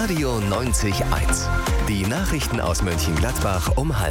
Radio 90.1. Die Nachrichten aus Mönchengladbach um 12:30.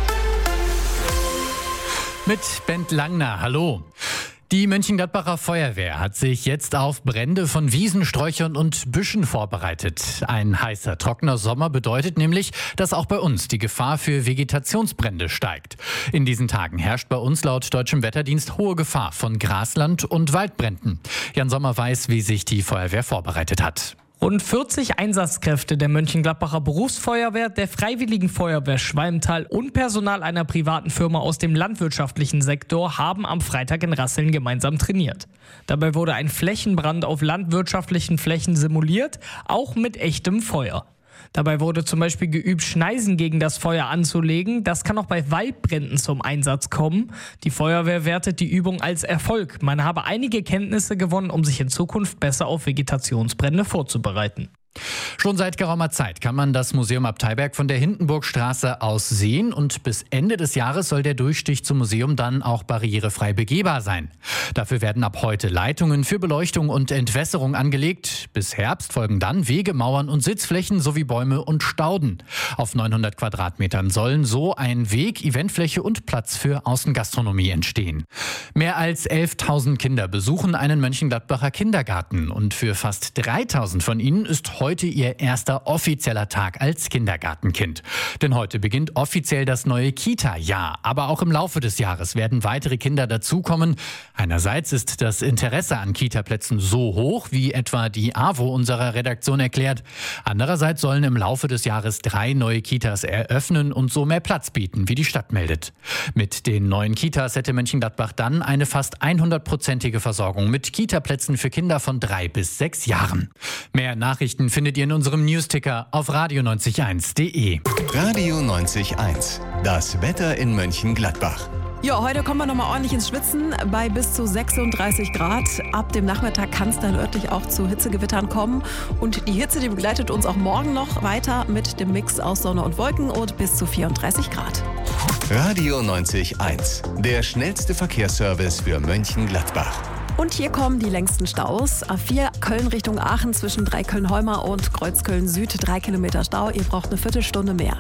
Mit Bent Langner, hallo. Die Mönchengladbacher Feuerwehr hat sich jetzt auf Brände von Wiesen, Sträuchern und Büschen vorbereitet. Ein heißer, trockener Sommer bedeutet nämlich, dass auch bei uns die Gefahr für Vegetationsbrände steigt. In diesen Tagen herrscht bei uns laut deutschem Wetterdienst hohe Gefahr von Grasland- und Waldbränden. Jan Sommer weiß, wie sich die Feuerwehr vorbereitet hat. Rund 40 Einsatzkräfte der Mönchengladbacher Berufsfeuerwehr, der Freiwilligen Feuerwehr Schwalmtal und Personal einer privaten Firma aus dem landwirtschaftlichen Sektor haben am Freitag in Rasseln gemeinsam trainiert. Dabei wurde ein Flächenbrand auf landwirtschaftlichen Flächen simuliert, auch mit echtem Feuer. Dabei wurde zum Beispiel geübt, Schneisen gegen das Feuer anzulegen. Das kann auch bei Waldbränden zum Einsatz kommen. Die Feuerwehr wertet die Übung als Erfolg. Man habe einige Kenntnisse gewonnen, um sich in Zukunft besser auf Vegetationsbrände vorzubereiten. Schon seit geraumer Zeit kann man das Museum Abteiberg von der Hindenburgstraße aus sehen und bis Ende des Jahres soll der Durchstich zum Museum dann auch barrierefrei begehbar sein. Dafür werden ab heute Leitungen für Beleuchtung und Entwässerung angelegt. Bis Herbst folgen dann Wege, Mauern und Sitzflächen sowie Bäume und Stauden. Auf 900 Quadratmetern sollen so ein Weg, Eventfläche und Platz für Außengastronomie entstehen. Mehr als 11.000 Kinder besuchen einen Mönchengladbacher Kindergarten und für fast 3.000 von ihnen ist heute ihr erster offizieller Tag als Kindergartenkind. Denn heute beginnt offiziell das neue Kita-Jahr. Aber auch im Laufe des Jahres werden weitere Kinder dazukommen. Einerseits ist das Interesse an Kita-Plätzen so hoch, wie etwa die AWO unserer Redaktion erklärt. Andererseits sollen im Laufe des Jahres 3 neue Kitas eröffnen und so mehr Platz bieten, wie die Stadt meldet. Mit den neuen Kitas hätte Mönchengladbach dann eine fast 100%ige Versorgung mit Kita-Plätzen für Kinder von 3 bis 6 Jahren. Mehr Nachrichten findet ihr in unserem Newsticker auf radio90.1.de. Radio 90.1. Das Wetter in Mönchengladbach. Ja, heute kommen wir nochmal ordentlich ins Schwitzen bei bis zu 36 Grad. Ab dem Nachmittag kann es dann örtlich auch zu Hitzegewittern kommen. Und die Hitze, die begleitet uns auch morgen noch weiter mit dem Mix aus Sonne und Wolken und bis zu 34 Grad. Radio 90.1. Der schnellste Verkehrsservice für Mönchengladbach. Und hier kommen die längsten Staus. A4 Köln Richtung Aachen zwischen Dreiköln-Holmer und Kreuzköln Süd 3 Kilometer Stau. Ihr braucht eine Viertelstunde mehr.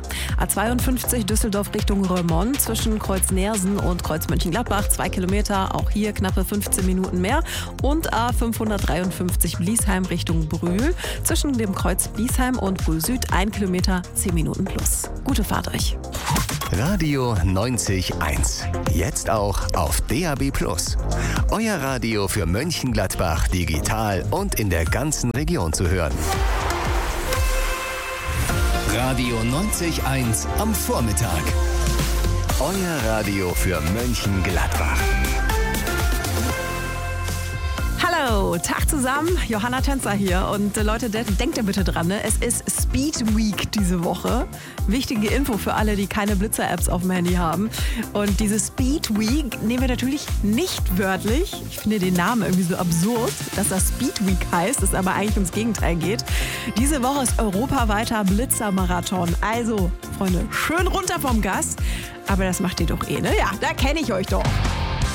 A52 Düsseldorf Richtung Römond zwischen Kreuz Neersen und Kreuz Mönchengladbach 2 Kilometer. Auch hier knappe 15 Minuten mehr. Und A553 Bliesheim Richtung Brühl zwischen dem Kreuz Bliesheim und Brühl Süd 1 Kilometer 10 Minuten plus. Gute Fahrt euch. Radio 90.1. Jetzt auch auf DAB+. Euer Radio für Mönchengladbach digital und in der ganzen Region zu hören. Radio 90.1 am Vormittag. Euer Radio für Mönchengladbach. Hallo, Tag zusammen, Johanna Tänzer hier und Leute, denkt ihr bitte dran, ne? Es ist Speed Week diese Woche. Wichtige Info für alle, die keine Blitzer-Apps auf dem Handy haben. Und diese Speed Week nehmen wir natürlich nicht wörtlich. Ich finde den Namen irgendwie so absurd, dass das Speed Week heißt, es aber eigentlich ums Gegenteil geht. Diese Woche ist europaweiter Blitzermarathon. Also, Freunde, schön runter vom Gas. Aber das macht ihr doch eh, ne? Ja, da kenne ich euch doch.